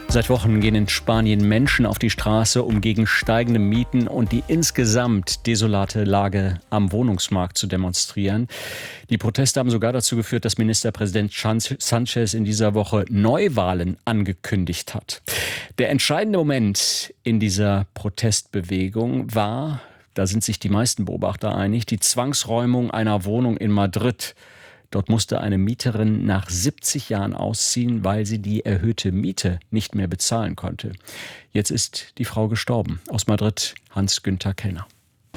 Seit Wochen gehen in Spanien Menschen auf die Straße, um gegen steigende Mieten und die insgesamt desolate Lage am Wohnungsmarkt zu demonstrieren. Die Proteste haben sogar dazu geführt, dass Ministerpräsident Sánchez in dieser Woche Neuwahlen angekündigt hat. Der entscheidende Moment in dieser Protestbewegung war, da sind sich die meisten Beobachter einig, die Zwangsräumung einer Wohnung in Madrid. Dort musste eine Mieterin nach 70 Jahren ausziehen, weil sie die erhöhte Miete nicht mehr bezahlen konnte. Jetzt ist die Frau gestorben. Aus Madrid Hans-Günther Kellner.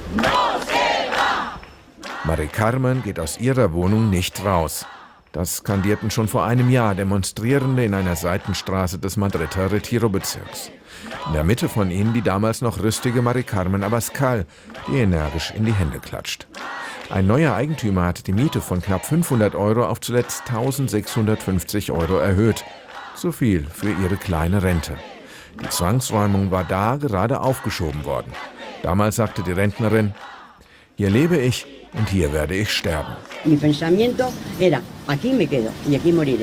Mari Carmen geht aus ihrer Wohnung nicht raus. Das skandierten schon vor einem Jahr Demonstrierende in einer Seitenstraße des Madrider Retiro-Bezirks. In der Mitte von ihnen die damals noch rüstige Mari Carmen Abascal, die energisch in die Hände klatscht. Ein neuer Eigentümer hat die Miete von knapp 500 € auf zuletzt 1.650 € erhöht. So viel für ihre kleine Rente. Die Zwangsräumung war da gerade aufgeschoben worden. Damals sagte die Rentnerin: Hier lebe ich und hier werde ich sterben. Mi pensamiento era, aquí me quedo y aquí moriré.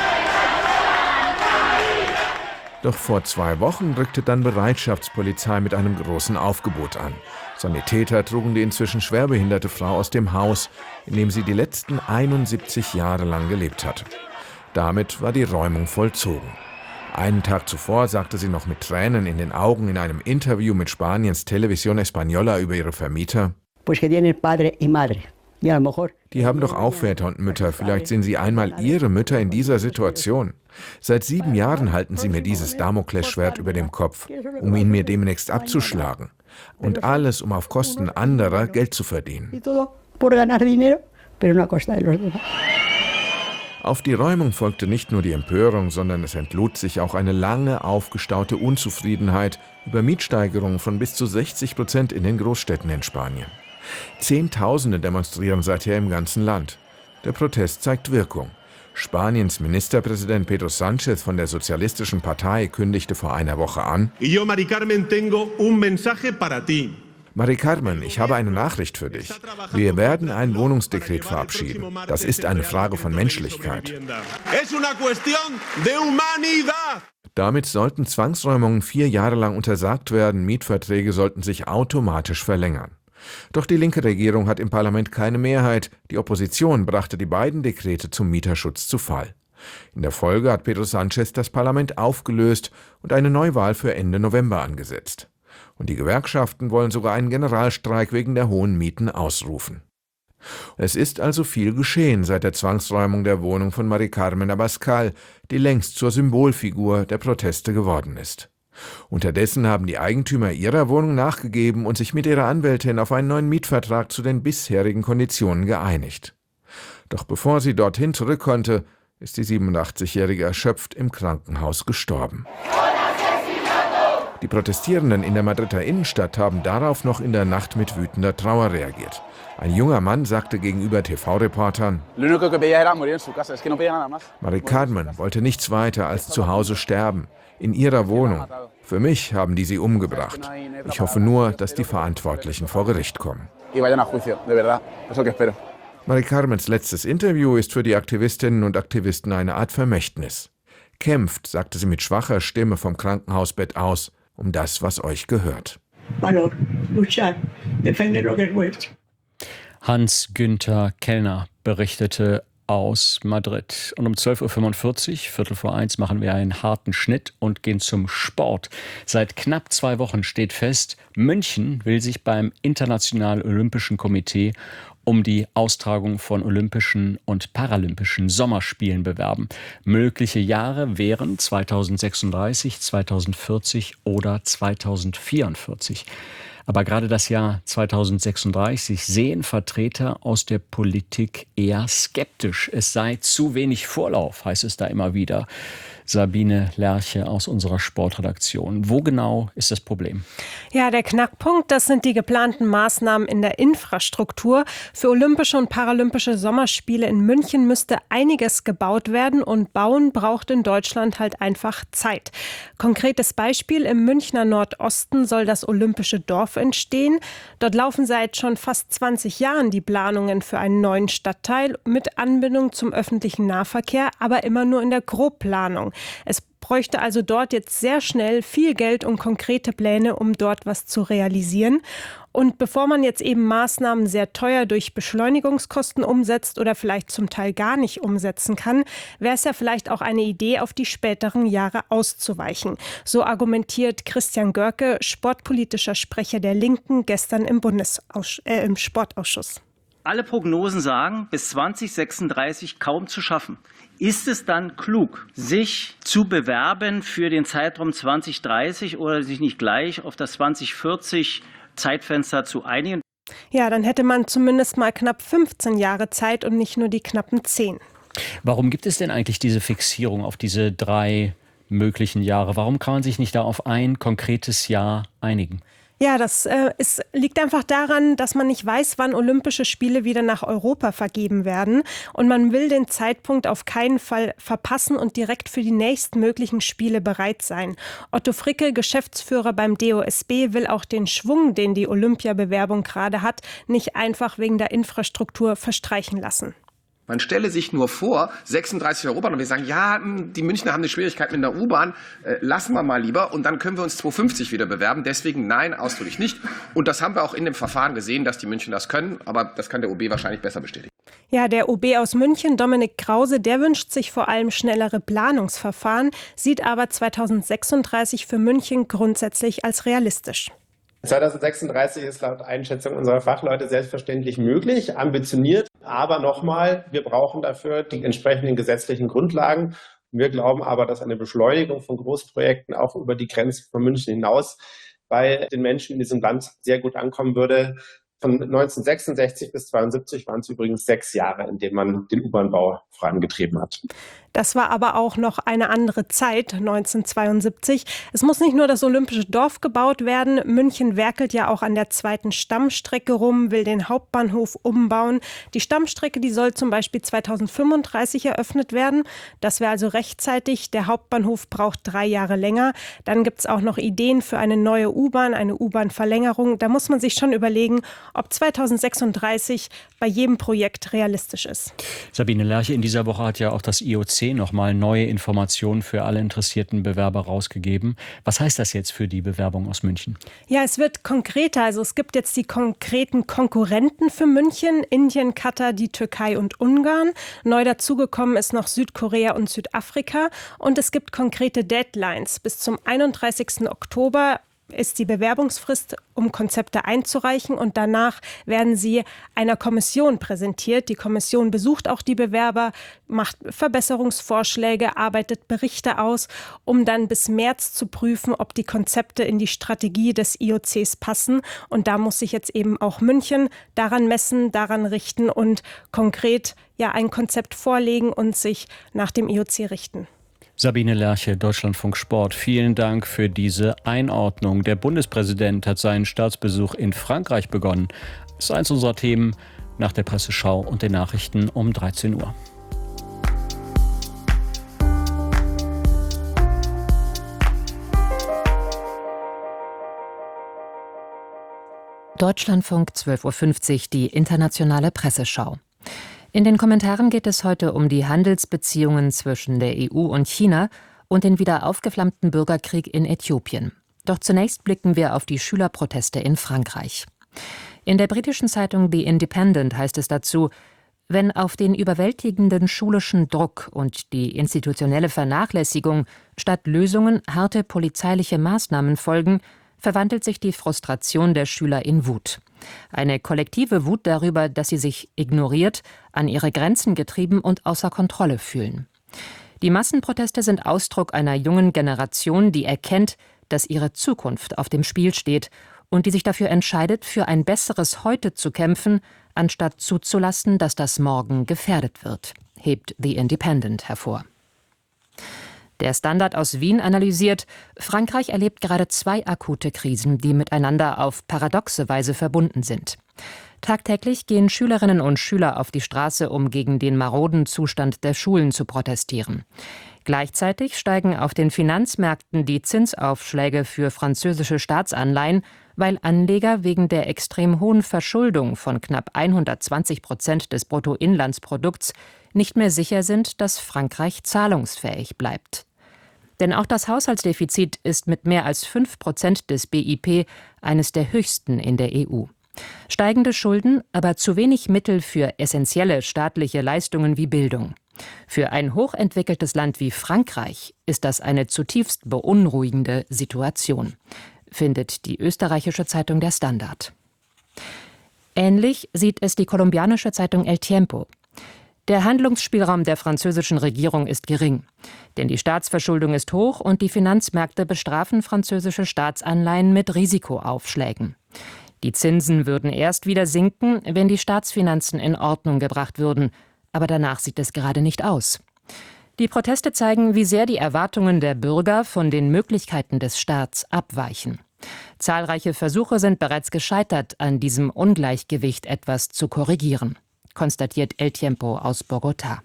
Doch vor 2 Wochen rückte dann Bereitschaftspolizei mit einem großen Aufgebot an. Sanitäter trugen die inzwischen schwerbehinderte Frau aus dem Haus, in dem sie die letzten 71 Jahre lang gelebt hatte. Damit war die Räumung vollzogen. Einen Tag zuvor sagte sie noch mit Tränen in den Augen in einem Interview mit Spaniens Televisión Española über ihre Vermieter: Die haben doch auch Väter und Mütter, vielleicht sehen Sie einmal Ihre Mütter in dieser Situation. Seit 7 Jahren halten Sie mir dieses Damoklesschwert über dem Kopf, um ihn mir demnächst abzuschlagen. Und alles, um auf Kosten anderer Geld zu verdienen. Auf die Räumung folgte nicht nur die Empörung, sondern es entlud sich auch eine lange aufgestaute Unzufriedenheit über Mietsteigerungen von bis zu 60% in den Großstädten in Spanien. Zehntausende demonstrieren seither im ganzen Land. Der Protest zeigt Wirkung. Spaniens Ministerpräsident Pedro Sánchez von der Sozialistischen Partei kündigte vor einer Woche an: Mari Carmen, tengo un mensaje para ti. Mari Carmen, ich habe eine Nachricht für dich. Wir werden ein Wohnungsdekret verabschieden. Das ist eine Frage von Menschlichkeit. Damit sollten Zwangsräumungen 4 Jahre lang untersagt werden. Mietverträge sollten sich automatisch verlängern. Doch die linke Regierung hat im Parlament keine Mehrheit. Die Opposition brachte die beiden Dekrete zum Mieterschutz zu Fall. In der Folge hat Pedro Sánchez das Parlament aufgelöst und eine Neuwahl für Ende November angesetzt. Und die Gewerkschaften wollen sogar einen Generalstreik wegen der hohen Mieten ausrufen. Es ist also viel geschehen seit der Zwangsräumung der Wohnung von Mari Carmen Abascal, die längst zur Symbolfigur der Proteste geworden ist. Unterdessen haben die Eigentümer ihrer Wohnung nachgegeben und sich mit ihrer Anwältin auf einen neuen Mietvertrag zu den bisherigen Konditionen geeinigt. Doch bevor sie dorthin zurück konnte, ist die 87-Jährige erschöpft im Krankenhaus gestorben. Die Protestierenden in der Madrider Innenstadt haben darauf noch in der Nacht mit wütender Trauer reagiert. Ein junger Mann sagte gegenüber TV-Reportern: Mari Carmen wollte nichts weiter als zu Hause sterben, in ihrer Wohnung. Für mich haben die sie umgebracht. Ich hoffe nur, dass die Verantwortlichen vor Gericht kommen. Mari Carmens letztes Interview ist für die Aktivistinnen und Aktivisten eine Art Vermächtnis. Kämpft, sagte sie mit schwacher Stimme vom Krankenhausbett aus, um das, was euch gehört. Hans-Günther Kellner berichtete aus Madrid. Und um 12.45 Uhr, 12:45, machen wir einen harten Schnitt und gehen zum Sport. Seit knapp 2 Wochen steht fest, München will sich beim Internationalen Olympischen Komitee um die Austragung von Olympischen und Paralympischen Sommerspielen bewerben. Mögliche Jahre wären 2036, 2040 oder 2044. Aber gerade das Jahr 2036 sehen Vertreter aus der Politik eher skeptisch. Es sei zu wenig Vorlauf, heißt es da immer wieder. Sabine Lerche aus unserer Sportredaktion. Wo genau ist das Problem? Ja, der Knackpunkt, das sind die geplanten Maßnahmen in der Infrastruktur. Für Olympische und Paralympische Sommerspiele in München müsste einiges gebaut werden und bauen braucht in Deutschland halt einfach Zeit. Konkretes Beispiel: Im Münchner Nordosten soll das Olympische Dorf entstehen. Dort laufen seit schon fast 20 Jahren die Planungen für einen neuen Stadtteil mit Anbindung zum öffentlichen Nahverkehr, aber immer nur in der Grobplanung. Es bräuchte also dort jetzt sehr schnell viel Geld und konkrete Pläne, um dort was zu realisieren. Und bevor man jetzt eben Maßnahmen sehr teuer durch Beschleunigungskosten umsetzt oder vielleicht zum Teil gar nicht umsetzen kann, wäre es ja vielleicht auch eine Idee, auf die späteren Jahre auszuweichen. So argumentiert Christian Görke, sportpolitischer Sprecher der Linken, gestern im Sportausschuss. Alle Prognosen sagen, bis 2036 kaum zu schaffen. Ist es dann klug, sich zu bewerben für den Zeitraum 2030 oder sich nicht gleich auf das 2040 Zeitfenster zu einigen? Ja, dann hätte man zumindest mal knapp 15 Jahre Zeit und nicht nur die knappen 10. Warum gibt es denn eigentlich diese Fixierung auf diese 3 möglichen Jahre? Warum kann man sich nicht da auf ein konkretes Jahr einigen? Ja, das liegt einfach daran, dass man nicht weiß, wann Olympische Spiele wieder nach Europa vergeben werden. Und man will den Zeitpunkt auf keinen Fall verpassen und direkt für die nächstmöglichen Spiele bereit sein. Otto Fricke, Geschäftsführer beim DOSB, will auch den Schwung, den die Olympiabewerbung gerade hat, nicht einfach wegen der Infrastruktur verstreichen lassen. Man stelle sich nur vor, 36 Europabahnen, und wir sagen, ja, die Münchner haben eine Schwierigkeit mit der U-Bahn, lassen wir mal lieber und dann können wir uns 2050 wieder bewerben. Deswegen nein, ausdrücklich nicht. Und das haben wir auch in dem Verfahren gesehen, dass die München das können, aber das kann der OB wahrscheinlich besser bestätigen. Ja, der OB aus München, Dominik Krause, der wünscht sich vor allem schnellere Planungsverfahren, sieht aber 2036 für München grundsätzlich als realistisch. 2036 ist laut Einschätzung unserer Fachleute selbstverständlich möglich, ambitioniert. Aber nochmal, wir brauchen dafür die entsprechenden gesetzlichen Grundlagen. Wir glauben aber, dass eine Beschleunigung von Großprojekten auch über die Grenzen von München hinaus bei den Menschen in diesem Land sehr gut ankommen würde. Von 1966 bis 1972 waren es übrigens 6 Jahre, in denen man den U-Bahn-Bau vorangetrieben hat. Das war aber auch noch eine andere Zeit, 1972. Es muss nicht nur das Olympische Dorf gebaut werden. München werkelt ja auch an der zweiten Stammstrecke rum, will den Hauptbahnhof umbauen. Die Stammstrecke, die soll zum Beispiel 2035 eröffnet werden. Das wäre also rechtzeitig. Der Hauptbahnhof braucht 3 Jahre länger. Dann gibt es auch noch Ideen für eine neue U-Bahn, eine U-Bahn-Verlängerung. Da muss man sich schon überlegen, ob 2036 bei jedem Projekt realistisch ist. Sabine Lerche, in dieser Woche hat ja auch das IOC nochmal neue Informationen für alle interessierten Bewerber rausgegeben. Was heißt das jetzt für die Bewerbung aus München? Ja, es wird konkreter. Also es gibt jetzt die konkreten Konkurrenten für München: Indien, Katar, die Türkei und Ungarn. Neu dazugekommen ist noch Südkorea und Südafrika. Und es gibt konkrete Deadlines. Bis zum 31. Oktober ist die Bewerbungsfrist, um Konzepte einzureichen, und danach werden sie einer Kommission präsentiert. Die Kommission besucht auch die Bewerber, macht Verbesserungsvorschläge, arbeitet Berichte aus, um dann bis März zu prüfen, ob die Konzepte in die Strategie des IOCs passen. Und da muss sich jetzt eben auch München daran messen, daran richten und konkret ein Konzept vorlegen und sich nach dem IOC richten. Sabine Lerche, Deutschlandfunk Sport, vielen Dank für diese Einordnung. Der Bundespräsident hat seinen Staatsbesuch in Frankreich begonnen. Das ist eins unserer Themen nach der Presseschau und den Nachrichten um 13 Uhr. Deutschlandfunk 12.50 Uhr, die internationale Presseschau. In den Kommentaren geht es heute um die Handelsbeziehungen zwischen der EU und China und den wieder aufgeflammten Bürgerkrieg in Äthiopien. Doch zunächst blicken wir auf die Schülerproteste in Frankreich. In der britischen Zeitung The Independent heißt es dazu: Wenn auf den überwältigenden schulischen Druck und die institutionelle Vernachlässigung statt Lösungen harte polizeiliche Maßnahmen folgen, verwandelt sich die Frustration der Schüler in Wut. Eine kollektive Wut darüber, dass sie sich ignoriert, an ihre Grenzen getrieben und außer Kontrolle fühlen. Die Massenproteste sind Ausdruck einer jungen Generation, die erkennt, dass ihre Zukunft auf dem Spiel steht und die sich dafür entscheidet, für ein besseres Heute zu kämpfen, anstatt zuzulassen, dass das Morgen gefährdet wird, hebt The Independent hervor. Der Standard aus Wien analysiert: Frankreich erlebt gerade 2 akute Krisen, die miteinander auf paradoxe Weise verbunden sind. Tagtäglich gehen Schülerinnen und Schüler auf die Straße, um gegen den maroden Zustand der Schulen zu protestieren. Gleichzeitig steigen auf den Finanzmärkten die Zinsaufschläge für französische Staatsanleihen, weil Anleger wegen der extrem hohen Verschuldung von knapp 120% des Bruttoinlandsprodukts nicht mehr sicher sind, dass Frankreich zahlungsfähig bleibt. Denn auch das Haushaltsdefizit ist mit mehr als 5% des BIP eines der höchsten in der EU. Steigende Schulden, aber zu wenig Mittel für essentielle staatliche Leistungen wie Bildung. Für ein hochentwickeltes Land wie Frankreich ist das eine zutiefst beunruhigende Situation, findet die österreichische Zeitung Der Standard. Ähnlich sieht es die kolumbianische Zeitung El Tiempo. Der Handlungsspielraum der französischen Regierung ist gering, denn die Staatsverschuldung ist hoch und die Finanzmärkte bestrafen französische Staatsanleihen mit Risikoaufschlägen. Die Zinsen würden erst wieder sinken, wenn die Staatsfinanzen in Ordnung gebracht würden, aber danach sieht es gerade nicht aus. Die Proteste zeigen, wie sehr die Erwartungen der Bürger von den Möglichkeiten des Staats abweichen. Zahlreiche Versuche sind bereits gescheitert, an diesem Ungleichgewicht etwas zu korrigieren, konstatiert El Tiempo aus Bogotá.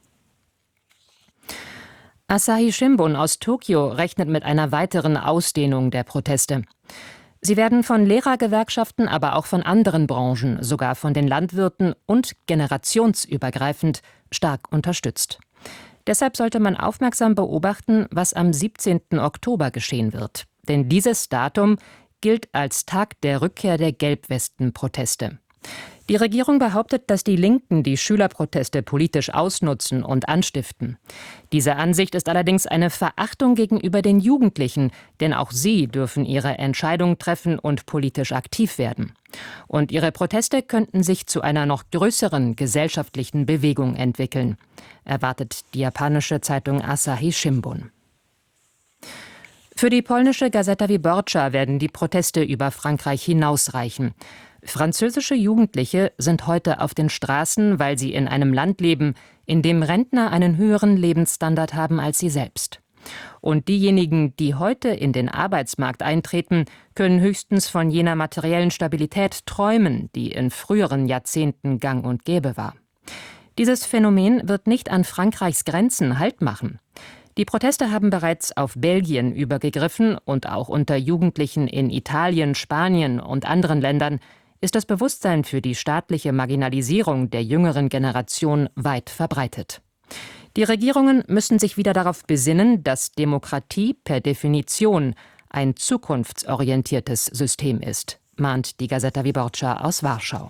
Asahi Shimbun aus Tokio rechnet mit einer weiteren Ausdehnung der Proteste. Sie werden von Lehrergewerkschaften, aber auch von anderen Branchen, sogar von den Landwirten und generationsübergreifend stark unterstützt. Deshalb sollte man aufmerksam beobachten, was am 17. Oktober geschehen wird. Denn dieses Datum gilt als Tag der Rückkehr der Gelbwesten-Proteste. Die Regierung behauptet, dass die Linken die Schülerproteste politisch ausnutzen und anstiften. Diese Ansicht ist allerdings eine Verachtung gegenüber den Jugendlichen, denn auch sie dürfen ihre Entscheidung treffen und politisch aktiv werden. Und ihre Proteste könnten sich zu einer noch größeren gesellschaftlichen Bewegung entwickeln, erwartet die japanische Zeitung Asahi Shimbun. Für die polnische Gazeta Wyborcza werden die Proteste über Frankreich hinausreichen. Französische Jugendliche sind heute auf den Straßen, weil sie in einem Land leben, in dem Rentner einen höheren Lebensstandard haben als sie selbst. Und diejenigen, die heute in den Arbeitsmarkt eintreten, können höchstens von jener materiellen Stabilität träumen, die in früheren Jahrzehnten gang und gäbe war. Dieses Phänomen wird nicht an Frankreichs Grenzen Halt machen. Die Proteste haben bereits auf Belgien übergegriffen und auch unter Jugendlichen in Italien, Spanien und anderen Ländern ist das Bewusstsein für die staatliche Marginalisierung der jüngeren Generation weit verbreitet. Die Regierungen müssen sich wieder darauf besinnen, dass Demokratie per Definition ein zukunftsorientiertes System ist, mahnt die Gazeta Wyborcza aus Warschau.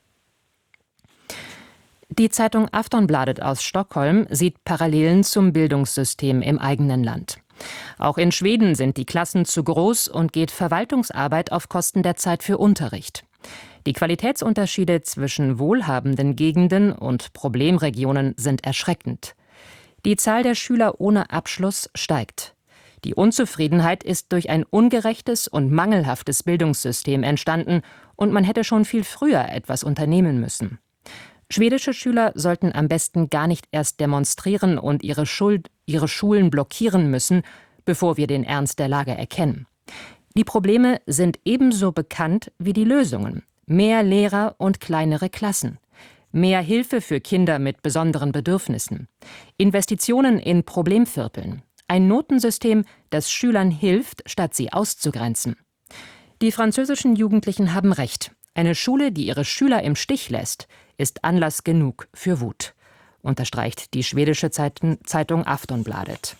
Die Zeitung Aftonbladet aus Stockholm sieht Parallelen zum Bildungssystem im eigenen Land. Auch in Schweden sind die Klassen zu groß und geht Verwaltungsarbeit auf Kosten der Zeit für Unterricht. Die Qualitätsunterschiede zwischen wohlhabenden Gegenden und Problemregionen sind erschreckend. Die Zahl der Schüler ohne Abschluss steigt. Die Unzufriedenheit ist durch ein ungerechtes und mangelhaftes Bildungssystem entstanden und man hätte schon viel früher etwas unternehmen müssen. Schwedische Schüler sollten am besten gar nicht erst demonstrieren und ihre Schulen blockieren müssen, bevor wir den Ernst der Lage erkennen. Die Probleme sind ebenso bekannt wie die Lösungen. Mehr Lehrer und kleinere Klassen. Mehr Hilfe für Kinder mit besonderen Bedürfnissen. Investitionen in Problemvierteln. Ein Notensystem, das Schülern hilft, statt sie auszugrenzen. Die französischen Jugendlichen haben recht. Eine Schule, die ihre Schüler im Stich lässt, ist Anlass genug für Wut, unterstreicht die schwedische Zeitung Aftonbladet.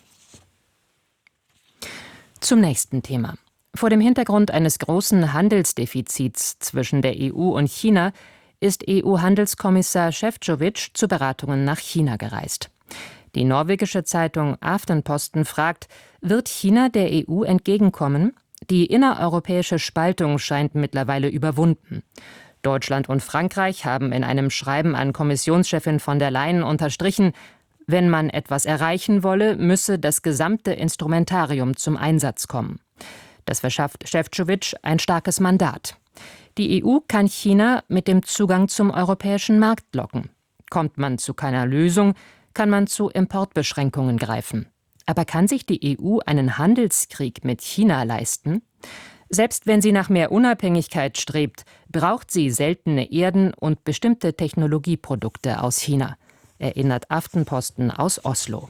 Zum nächsten Thema. Vor dem Hintergrund eines großen Handelsdefizits zwischen der EU und China ist EU-Handelskommissar Šefčovič zu Beratungen nach China gereist. Die norwegische Zeitung Aftenposten fragt, wird China der EU entgegenkommen? Die innereuropäische Spaltung scheint mittlerweile überwunden. Deutschland und Frankreich haben in einem Schreiben an Kommissionschefin von der Leyen unterstrichen, wenn man etwas erreichen wolle, müsse das gesamte Instrumentarium zum Einsatz kommen. Das verschafft Šefčovič ein starkes Mandat. Die EU kann China mit dem Zugang zum europäischen Markt locken. Kommt man zu keiner Lösung, kann man zu Importbeschränkungen greifen. Aber kann sich die EU einen Handelskrieg mit China leisten? Selbst wenn sie nach mehr Unabhängigkeit strebt, braucht sie seltene Erden und bestimmte Technologieprodukte aus China, erinnert Aftenposten aus Oslo.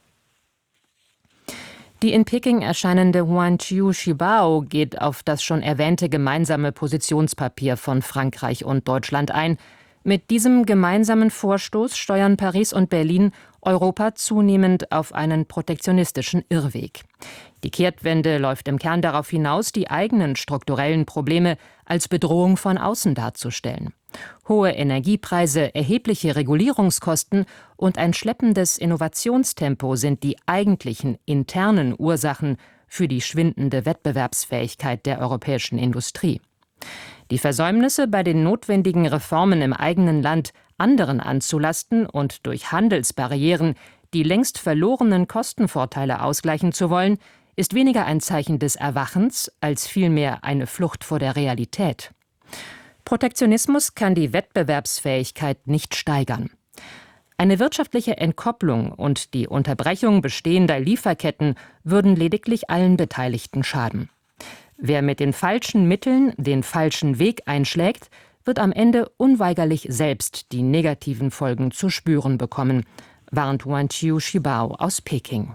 Die in Peking erscheinende Huangqiu Shibao geht auf das schon erwähnte gemeinsame Positionspapier von Frankreich und Deutschland ein. Mit diesem gemeinsamen Vorstoß steuern Paris und Berlin Europa zunehmend auf einen protektionistischen Irrweg. Die Kehrtwende läuft im Kern darauf hinaus, die eigenen strukturellen Probleme als Bedrohung von außen darzustellen. Hohe Energiepreise, erhebliche Regulierungskosten und ein schleppendes Innovationstempo sind die eigentlichen internen Ursachen für die schwindende Wettbewerbsfähigkeit der europäischen Industrie. Die Versäumnisse bei den notwendigen Reformen im eigenen Land anderen anzulasten und durch Handelsbarrieren die längst verlorenen Kostenvorteile ausgleichen zu wollen, ist weniger ein Zeichen des Erwachens als vielmehr eine Flucht vor der Realität. Protektionismus kann die Wettbewerbsfähigkeit nicht steigern. Eine wirtschaftliche Entkopplung und die Unterbrechung bestehender Lieferketten würden lediglich allen Beteiligten schaden. Wer mit den falschen Mitteln den falschen Weg einschlägt, wird am Ende unweigerlich selbst die negativen Folgen zu spüren bekommen, warnt Wenqiu Shibao aus Peking.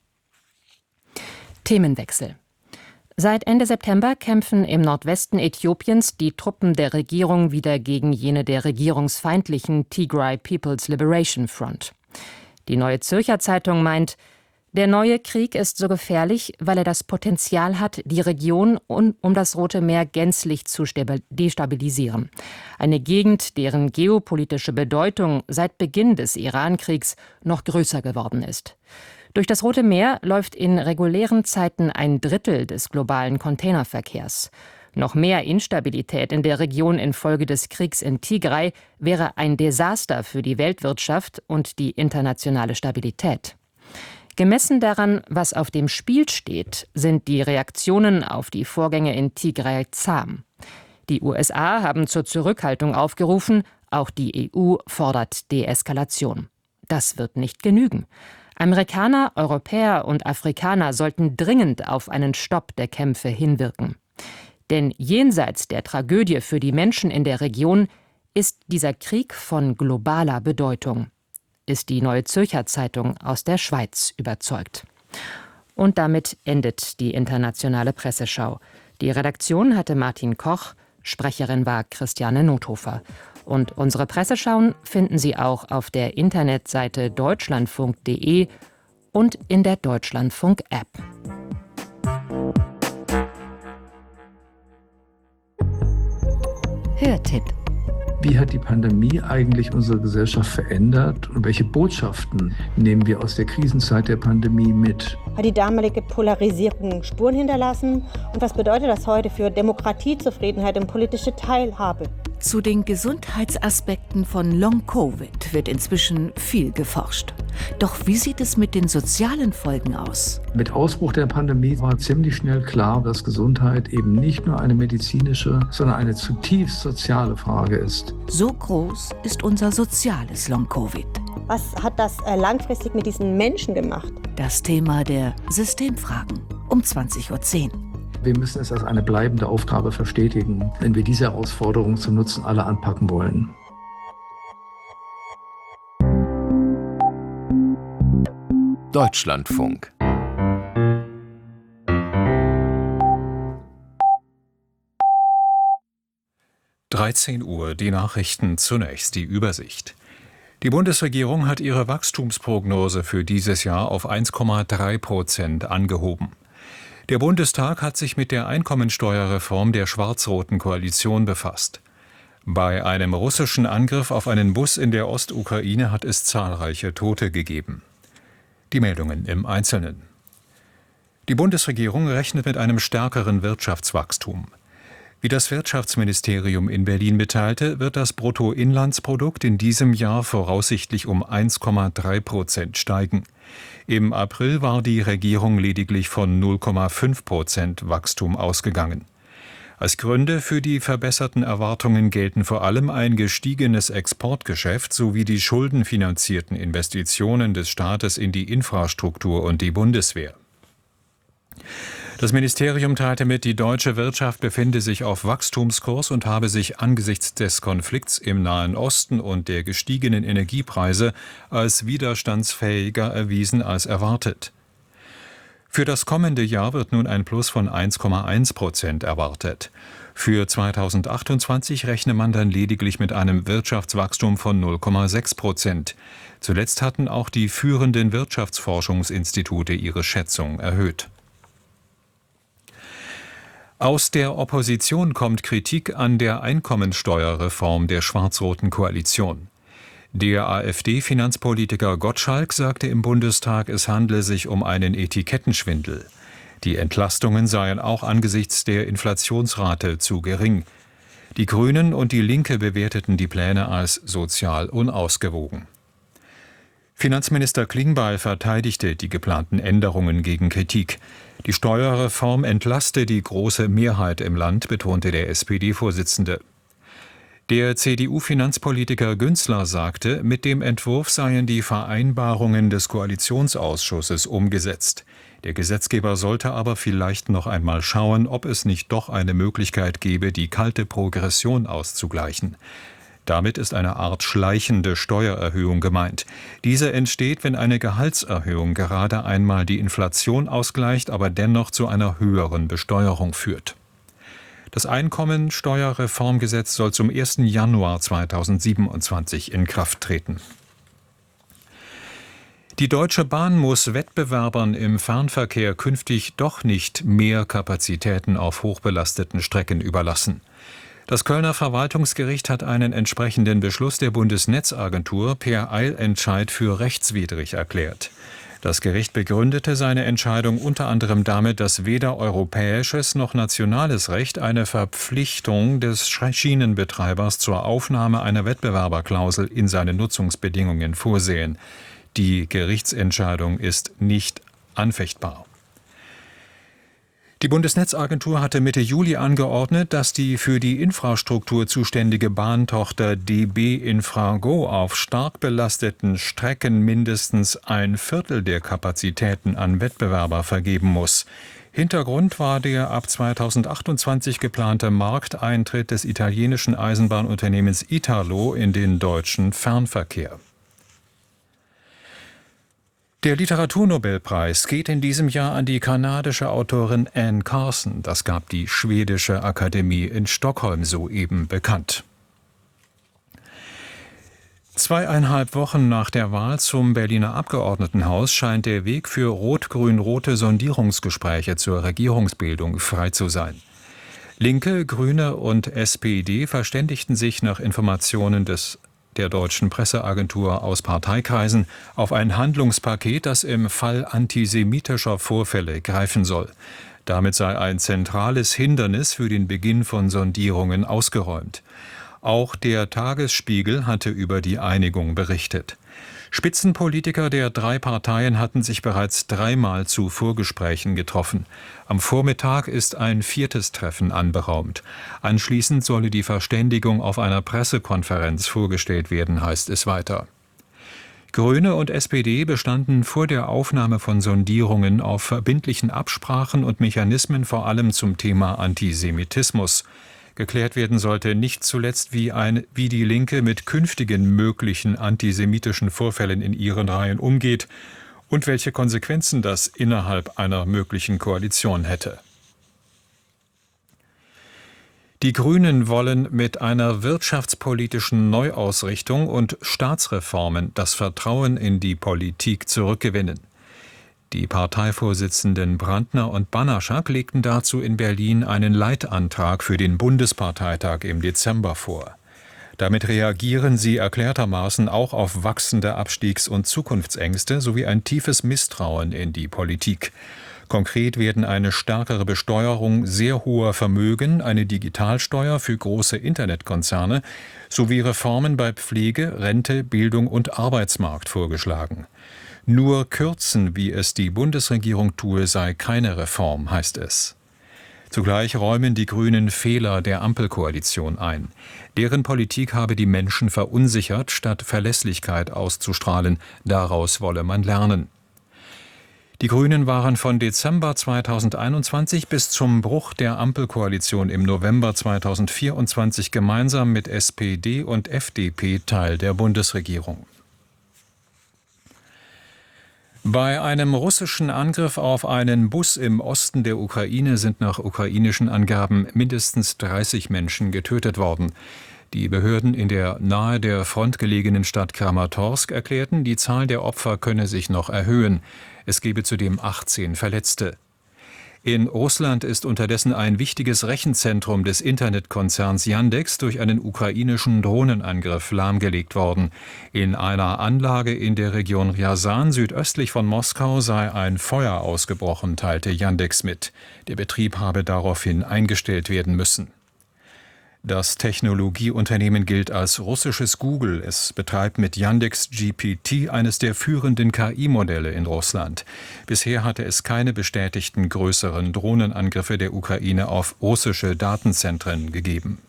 Themenwechsel. Seit Ende September kämpfen im Nordwesten Äthiopiens die Truppen der Regierung wieder gegen jene der regierungsfeindlichen Tigray People's Liberation Front. Die Neue Zürcher Zeitung meint, der neue Krieg ist so gefährlich, weil er das Potenzial hat, die Region um das Rote Meer gänzlich zu destabilisieren. Eine Gegend, deren geopolitische Bedeutung seit Beginn des Iran-Kriegs noch größer geworden ist. Durch das Rote Meer läuft in regulären Zeiten ein Drittel des globalen Containerverkehrs. Noch mehr Instabilität in der Region infolge des Kriegs in Tigray wäre ein Desaster für die Weltwirtschaft und die internationale Stabilität. Gemessen daran, was auf dem Spiel steht, sind die Reaktionen auf die Vorgänge in Tigray zahm. Die USA haben zur Zurückhaltung aufgerufen, auch die EU fordert Deeskalation. Das wird nicht genügen. Amerikaner, Europäer und Afrikaner sollten dringend auf einen Stopp der Kämpfe hinwirken. Denn jenseits der Tragödie für die Menschen in der Region ist dieser Krieg von globaler Bedeutung, ist die Neue Zürcher Zeitung aus der Schweiz überzeugt. Und damit endet die internationale Presseschau. Die Redaktion hatte Martin Koch, Sprecherin war Christiane Nothofer. Und unsere Presseschauen finden Sie auch auf der Internetseite deutschlandfunk.de und in der Deutschlandfunk-App. Hörtipp. Wie hat die Pandemie eigentlich unsere Gesellschaft verändert und welche Botschaften nehmen wir aus der Krisenzeit der Pandemie mit? Hat die damalige Polarisierung Spuren hinterlassen? Und was bedeutet das heute für Demokratie, Zufriedenheit und politische Teilhabe? Zu den Gesundheitsaspekten von Long-Covid wird inzwischen viel geforscht. Doch wie sieht es mit den sozialen Folgen aus? Mit Ausbruch der Pandemie war ziemlich schnell klar, dass Gesundheit eben nicht nur eine medizinische, sondern eine zutiefst soziale Frage ist. So groß ist unser soziales Long-Covid. Was hat das langfristig mit diesen Menschen gemacht? Das Thema der Systemfragen um 20:10 Uhr. Wir müssen es als eine bleibende Aufgabe verstetigen, wenn wir diese Herausforderung zum Nutzen aller anpacken wollen. Deutschlandfunk. (13 Uhr), die Nachrichten, zunächst die Übersicht. Die Bundesregierung hat ihre Wachstumsprognose für dieses Jahr auf 1,3% angehoben. Der Bundestag hat sich mit der Einkommensteuerreform der schwarz-roten Koalition befasst. Bei einem russischen Angriff auf einen Bus in der Ostukraine hat es zahlreiche Tote gegeben. Die Meldungen im Einzelnen. Die Bundesregierung rechnet mit einem stärkeren Wirtschaftswachstum. Wie das Wirtschaftsministerium in Berlin mitteilte, wird das Bruttoinlandsprodukt in diesem Jahr voraussichtlich um 1,3% steigen. Im April war die Regierung lediglich von 0,5% Wachstum ausgegangen. Als Gründe für die verbesserten Erwartungen gelten vor allem ein gestiegenes Exportgeschäft sowie die schuldenfinanzierten Investitionen des Staates in die Infrastruktur und die Bundeswehr. Das Ministerium teilte mit, die deutsche Wirtschaft befinde sich auf Wachstumskurs und habe sich angesichts des Konflikts im Nahen Osten und der gestiegenen Energiepreise als widerstandsfähiger erwiesen als erwartet. Für das kommende Jahr wird nun ein Plus von 1,1% erwartet. Für 2028 rechne man dann lediglich mit einem Wirtschaftswachstum von 0,6%. Zuletzt hatten auch die führenden Wirtschaftsforschungsinstitute ihre Schätzung erhöht. Aus der Opposition kommt Kritik an der Einkommensteuerreform der schwarz-roten Koalition. Der AfD-Finanzpolitiker Gottschalk sagte im Bundestag, es handle sich um einen Etikettenschwindel. Die Entlastungen seien auch angesichts der Inflationsrate zu gering. Die Grünen und die Linke bewerteten die Pläne als sozial unausgewogen. Finanzminister Klingbeil verteidigte die geplanten Änderungen gegen Kritik. Die Steuerreform entlaste die große Mehrheit im Land, betonte der SPD-Vorsitzende. Der CDU-Finanzpolitiker Günzler sagte, mit dem Entwurf seien die Vereinbarungen des Koalitionsausschusses umgesetzt. Der Gesetzgeber sollte aber vielleicht noch einmal schauen, ob es nicht doch eine Möglichkeit gäbe, die kalte Progression auszugleichen. Damit ist eine Art schleichende Steuererhöhung gemeint. Diese entsteht, wenn eine Gehaltserhöhung gerade einmal die Inflation ausgleicht, aber dennoch zu einer höheren Besteuerung führt. Das Einkommensteuerreformgesetz soll zum 1. Januar 2027 in Kraft treten. Die Deutsche Bahn muss Wettbewerbern im Fernverkehr künftig doch nicht mehr Kapazitäten auf hochbelasteten Strecken überlassen. Das Kölner Verwaltungsgericht hat einen entsprechenden Beschluss der Bundesnetzagentur per Eilentscheid für rechtswidrig erklärt. Das Gericht begründete seine Entscheidung unter anderem damit, dass weder europäisches noch nationales Recht eine Verpflichtung des Schienenbetreibers zur Aufnahme einer Wettbewerberklausel in seine Nutzungsbedingungen vorsehen. Die Gerichtsentscheidung ist nicht anfechtbar. Die Bundesnetzagentur hatte Mitte Juli angeordnet, dass die für die Infrastruktur zuständige Bahntochter DB Infrago auf stark belasteten Strecken mindestens 1/4 der Kapazitäten an Wettbewerber vergeben muss. Hintergrund war der ab 2028 geplante Markteintritt des italienischen Eisenbahnunternehmens Italo in den deutschen Fernverkehr. Der Literaturnobelpreis geht in diesem Jahr an die kanadische Autorin Anne Carson. Das gab die schwedische Akademie in Stockholm soeben bekannt. 2,5 Wochen nach der Wahl zum Berliner Abgeordnetenhaus scheint der Weg für rot-grün-rote Sondierungsgespräche zur Regierungsbildung frei zu sein. Linke, Grüne und SPD verständigten sich nach Informationen der deutschen Presseagentur aus Parteikreisen auf ein Handlungspaket, das im Fall antisemitischer Vorfälle greifen soll. Damit sei ein zentrales Hindernis für den Beginn von Sondierungen ausgeräumt. Auch der Tagesspiegel hatte über die Einigung berichtet. Spitzenpolitiker der 3 Parteien hatten sich bereits 3-mal zu Vorgesprächen getroffen. Am Vormittag ist ein 4. Treffen anberaumt. Anschließend solle die Verständigung auf einer Pressekonferenz vorgestellt werden, heißt es weiter. Grüne und SPD bestanden vor der Aufnahme von Sondierungen auf verbindlichen Absprachen und Mechanismen vor allem zum Thema Antisemitismus. Geklärt werden sollte nicht zuletzt, wie die Linke mit künftigen möglichen antisemitischen Vorfällen in ihren Reihen umgeht und welche Konsequenzen das innerhalb einer möglichen Koalition hätte. Die Grünen wollen mit einer wirtschaftspolitischen Neuausrichtung und Staatsreformen das Vertrauen in die Politik zurückgewinnen. Die Parteivorsitzenden Brandner und Banaschak legten dazu in Berlin einen Leitantrag für den Bundesparteitag im Dezember vor. Damit reagieren sie erklärtermaßen auch auf wachsende Abstiegs- und Zukunftsängste sowie ein tiefes Misstrauen in die Politik. Konkret werden eine stärkere Besteuerung sehr hoher Vermögen, eine Digitalsteuer für große Internetkonzerne sowie Reformen bei Pflege, Rente, Bildung und Arbeitsmarkt vorgeschlagen. Nur kürzen, wie es die Bundesregierung tue, sei keine Reform, heißt es. Zugleich räumen die Grünen Fehler der Ampelkoalition ein. Deren Politik habe die Menschen verunsichert, statt Verlässlichkeit auszustrahlen. Daraus wolle man lernen. Die Grünen waren von Dezember 2021 bis zum Bruch der Ampelkoalition im November 2024 gemeinsam mit SPD und FDP Teil der Bundesregierung. Bei einem russischen Angriff auf einen Bus im Osten der Ukraine sind nach ukrainischen Angaben mindestens 30 Menschen getötet worden. Die Behörden in der nahe der Front gelegenen Stadt Kramatorsk erklärten, die Zahl der Opfer könne sich noch erhöhen. Es gebe zudem 18 Verletzte. In Russland ist unterdessen ein wichtiges Rechenzentrum des Internetkonzerns Yandex durch einen ukrainischen Drohnenangriff lahmgelegt worden. In einer Anlage in der Region Rjasan südöstlich von Moskau sei ein Feuer ausgebrochen, teilte Yandex mit. Der Betrieb habe daraufhin eingestellt werden müssen. Das Technologieunternehmen gilt als russisches Google. Es betreibt mit Yandex GPT eines der führenden KI-Modelle in Russland. Bisher hatte es keine bestätigten größeren Drohnenangriffe der Ukraine auf russische Datenzentren gegeben.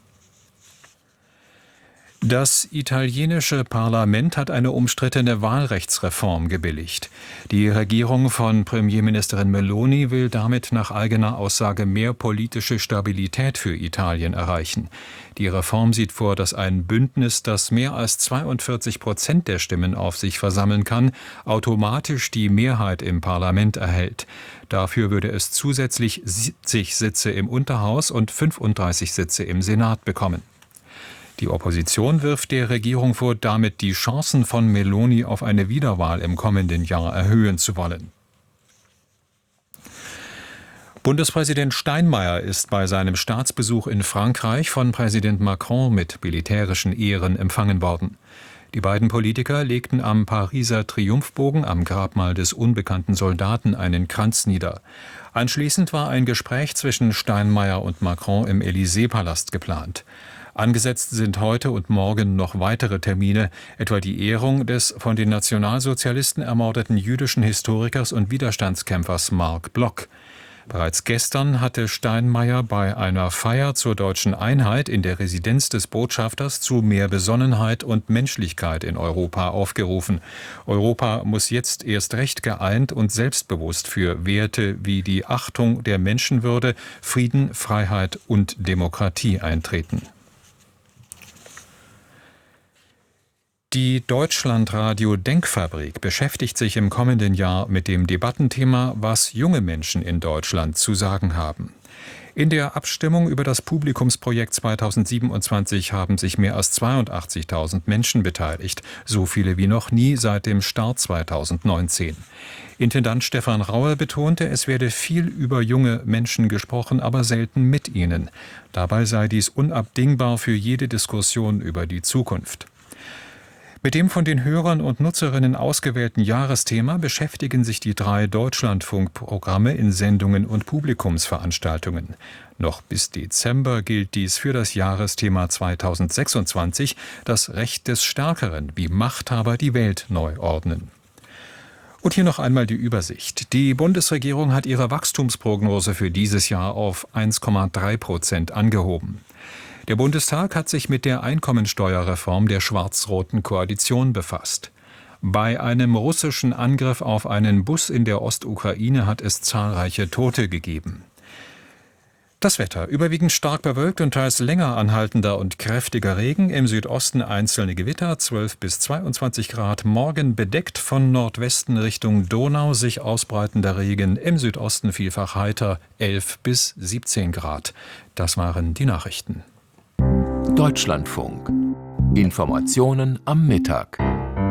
Das italienische Parlament hat eine umstrittene Wahlrechtsreform gebilligt. Die Regierung von Premierministerin Meloni will damit nach eigener Aussage mehr politische Stabilität für Italien erreichen. Die Reform sieht vor, dass ein Bündnis, das mehr als 42% der Stimmen auf sich versammeln kann, automatisch die Mehrheit im Parlament erhält. Dafür würde es zusätzlich 70 Sitze im Unterhaus und 35 Sitze im Senat bekommen. Die Opposition wirft der Regierung vor, damit die Chancen von Meloni auf eine Wiederwahl im kommenden Jahr erhöhen zu wollen. Bundespräsident Steinmeier ist bei seinem Staatsbesuch in Frankreich von Präsident Macron mit militärischen Ehren empfangen worden. Die beiden Politiker legten am Pariser Triumphbogen am Grabmal des unbekannten Soldaten einen Kranz nieder. Anschließend war ein Gespräch zwischen Steinmeier und Macron im Élysée-Palast geplant. Angesetzt sind heute und morgen noch weitere Termine, etwa die Ehrung des von den Nationalsozialisten ermordeten jüdischen Historikers und Widerstandskämpfers Marc Bloch. Bereits gestern hatte Steinmeier bei einer Feier zur deutschen Einheit in der Residenz des Botschafters zu mehr Besonnenheit und Menschlichkeit in Europa aufgerufen. Europa muss jetzt erst recht geeint und selbstbewusst für Werte wie die Achtung der Menschenwürde, Frieden, Freiheit und Demokratie eintreten. Die Deutschlandradio Denkfabrik beschäftigt sich im kommenden Jahr mit dem Debattenthema, was junge Menschen in Deutschland zu sagen haben. In der Abstimmung über das Publikumsprojekt 2027 haben sich mehr als 82.000 Menschen beteiligt, so viele wie noch nie seit dem Start 2019. Intendant Stefan Raue betonte, es werde viel über junge Menschen gesprochen, aber selten mit ihnen. Dabei sei dies unabdingbar für jede Diskussion über die Zukunft. Mit dem von den Hörern und Nutzerinnen ausgewählten Jahresthema beschäftigen sich die 3 Deutschlandfunkprogramme in Sendungen und Publikumsveranstaltungen. Noch bis Dezember gilt dies für das Jahresthema 2026, das Recht des Stärkeren, wie Machthaber die Welt neu ordnen. Und hier noch einmal die Übersicht. Die Bundesregierung hat ihre Wachstumsprognose für dieses Jahr auf 1,3% angehoben. Der Bundestag hat sich mit der Einkommensteuerreform der schwarz-roten Koalition befasst. Bei einem russischen Angriff auf einen Bus in der Ostukraine hat es zahlreiche Tote gegeben. Das Wetter: überwiegend stark bewölkt und teils länger anhaltender und kräftiger Regen, im Südosten einzelne Gewitter, 12 bis 22 Grad. Morgen bedeckt, von Nordwesten Richtung Donau sich ausbreitender Regen, im Südosten vielfach heiter, 11 bis 17 Grad. Das waren die Nachrichten. Deutschlandfunk. Informationen am Mittag.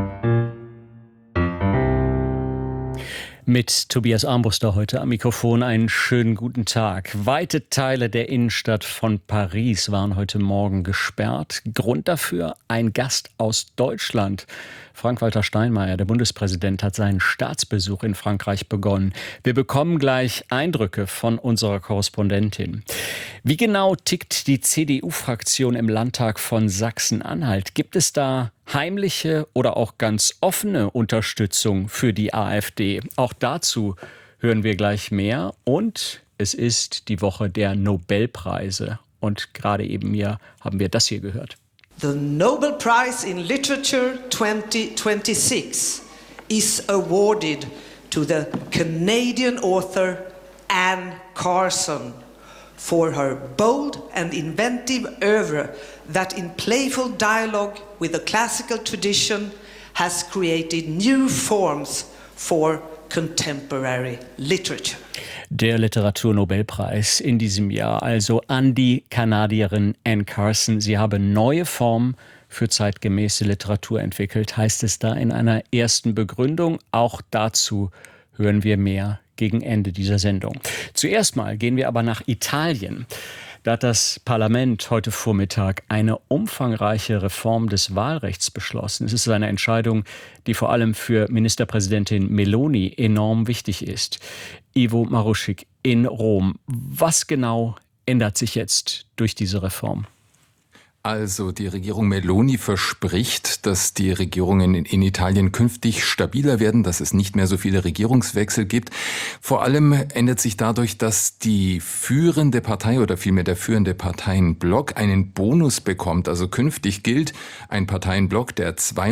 Mit Tobias Armbruster heute am Mikrofon. Einen schönen guten Tag. Weite Teile der Innenstadt von Paris waren heute Morgen gesperrt. Grund dafür: ein Gast aus Deutschland. Frank-Walter Steinmeier, der Bundespräsident, hat seinen Staatsbesuch in Frankreich begonnen. Wir bekommen gleich Eindrücke von unserer Korrespondentin. Wie genau tickt die CDU-Fraktion im Landtag von Sachsen-Anhalt? Gibt es da heimliche oder auch ganz offene Unterstützung für die AfD? Auch dazu hören wir gleich mehr. Und es ist die Woche der Nobelpreise. Und gerade eben hier haben wir das hier gehört. The Nobel Prize in Literature 2026 is awarded to the Canadian author Anne Carson for her bold and inventive oeuvre that in playful dialogue with the classical tradition has created new forms for contemporary literature. Der Literaturnobelpreis in diesem Jahr also an die Kanadierin Anne Carson. Sie habe neue Formen für zeitgemäße Literatur entwickelt, heißt es da in einer ersten Begründung. Auch dazu hören wir mehr gegen Ende dieser Sendung. Zuerst mal gehen wir aber nach Italien. Da hat das Parlament heute Vormittag eine umfangreiche Reform des Wahlrechts beschlossen. Es ist eine Entscheidung, die vor allem für Ministerpräsidentin Meloni enorm wichtig ist. Ivo Maruschik in Rom. Was genau ändert sich jetzt durch diese Reform? Also die Regierung Meloni verspricht, dass die Regierungen in Italien künftig stabiler werden, dass es nicht mehr so viele Regierungswechsel gibt. Vor allem ändert sich dadurch, dass die führende Partei oder vielmehr der führende Parteienblock einen Bonus bekommt. Also künftig gilt, ein Parteienblock, der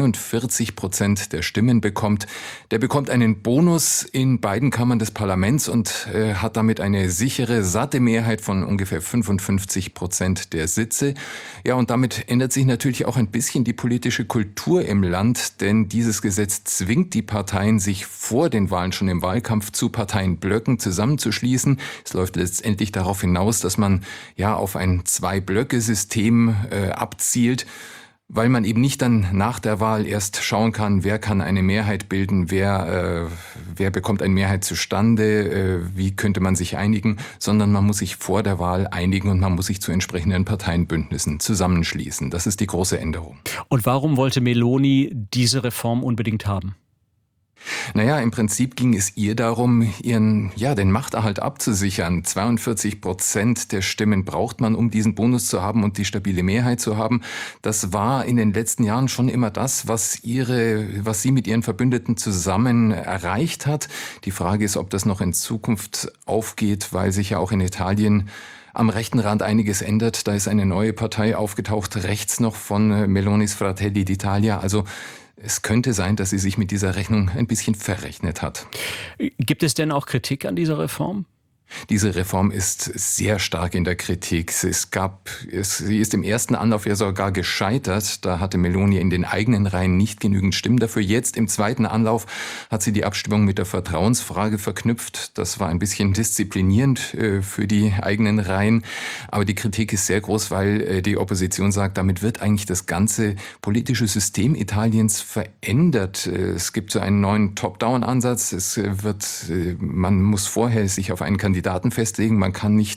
42% der Stimmen bekommt, der bekommt einen Bonus in beiden Kammern des Parlaments und hat damit eine sichere, satte Mehrheit von ungefähr 55% der Sitze. Ja, und damit ändert sich natürlich auch ein bisschen die politische Kultur im Land, denn dieses Gesetz zwingt die Parteien, sich vor den Wahlen schon im Wahlkampf zu Parteienblöcken zusammenzuschließen. Es läuft letztendlich darauf hinaus, dass man ja auf ein Zwei-Blöcke-System abzielt, weil man eben nicht dann nach der Wahl erst schauen kann, wer kann eine Mehrheit bilden, wer bekommt eine Mehrheit zustande, wie könnte man sich einigen, sondern man muss sich vor der Wahl einigen und man muss sich zu entsprechenden Parteienbündnissen zusammenschließen. Das ist die große Änderung. Und warum wollte Meloni diese Reform unbedingt haben? Naja, im Prinzip ging es ihr darum, den Machterhalt abzusichern. 42% der Stimmen braucht man, um diesen Bonus zu haben und die stabile Mehrheit zu haben. Das war in den letzten Jahren schon immer das, was sie mit ihren Verbündeten zusammen erreicht hat. Die Frage ist, ob das noch in Zukunft aufgeht, weil sich ja auch in Italien am rechten Rand einiges ändert. Da ist eine neue Partei aufgetaucht, rechts noch von Melonis Fratelli d'Italia. Also es könnte sein, dass sie sich mit dieser Rechnung ein bisschen verrechnet hat. Gibt es denn auch Kritik an dieser Reform? Diese Reform ist sehr stark in der Kritik. Sie ist im ersten Anlauf ja sogar gescheitert. Da hatte Meloni in den eigenen Reihen nicht genügend Stimmen dafür. Jetzt im zweiten Anlauf hat sie die Abstimmung mit der Vertrauensfrage verknüpft. Das war ein bisschen disziplinierend für die eigenen Reihen. Aber die Kritik ist sehr groß, weil die Opposition sagt, damit wird eigentlich das ganze politische System Italiens verändert. Es gibt so einen neuen Top-Down-Ansatz. Man muss vorher sich auf einen Kandidaten festlegen. Man kann nicht